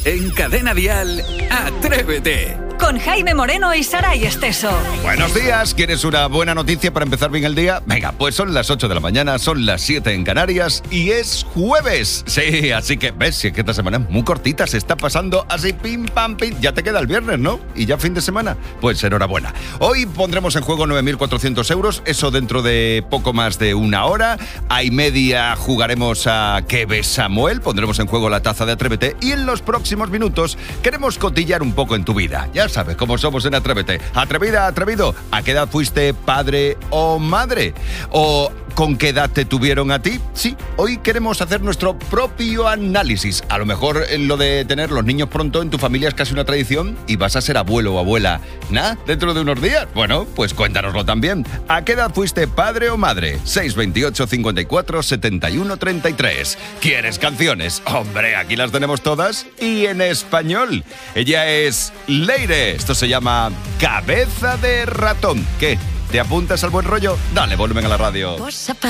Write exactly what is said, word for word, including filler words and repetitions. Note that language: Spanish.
En Cadena Dial, Atrévete. Con Jaime Moreno y Saray Esteso. Buenos días, ¿quieres una buena noticia para empezar bien el día? Venga, pues son las ocho de la mañana, son las siete en Canarias y es jueves. Sí, así que ves, si es que esta semana es muy cortita, se está pasando así pim pam pim. Ya te queda el viernes, ¿no? Y ya fin de semana. Pues enhorabuena. Hoy pondremos en juego nueve mil cuatrocientos euros, eso dentro de poco más de una hora. A y media jugaremos a ¿Qué ves, Samuel? Pondremos en juego la taza de Atrévete y en los próximos minutos queremos cotillar un poco en tu vida. Ya sabes cómo somos en Atrévete. Atrevida, atrevido. ¿A qué edad fuiste padre o madre? ¿O con qué edad te tuvieron a ti? Sí, hoy queremos hacer nuestro propio análisis. A lo mejor lo de tener los niños pronto en tu familia es casi una tradición y vas a ser abuelo o abuela. ¿Nah? ¿Dentro de unos días? Bueno, pues cuéntanoslo también. ¿A qué edad fuiste padre o madre? seis veintiocho, cincuenta y cuatro, setenta y uno, treinta y tres. ¿Quieres canciones? Hombre, aquí las tenemos todas y en español. Ella es Leire. Esto se llama Cabeza de Ratón. ¿Qué? ¿Te apuntas al buen rollo? Dale volumen a la radio.